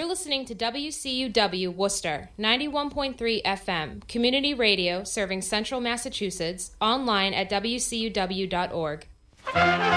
listening to WCUW Worcester, 91.3 FM, community radio serving central Massachusetts, online at wcuw.org.